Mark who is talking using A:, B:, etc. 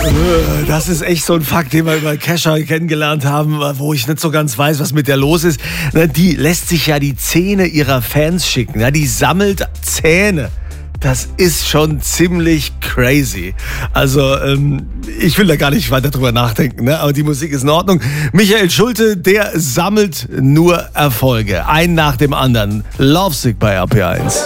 A: Das ist echt so ein Fakt, den wir über Kesha kennengelernt haben, wo ich nicht so ganz weiß, was mit der los ist. Die lässt sich ja die Zähne ihrer Fans schicken. Die sammelt Zähne. Das ist schon ziemlich crazy. Also, ich will da gar nicht weiter drüber nachdenken, ne? Aber die Musik ist in Ordnung. Michael Schulte, der sammelt nur Erfolge. Einen nach dem anderen. Lovesick bei RPA 1.